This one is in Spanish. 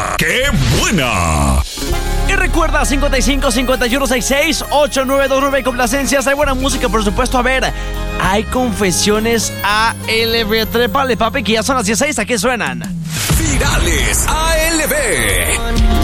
¡Qué buena! Y recuerda, 55-5166-8929, complacencias. Hay buena música, por supuesto. A ver, hay confesiones ALB. Trépale, papi, que ya son las 16. ¿A qué suenan? Virales ALB.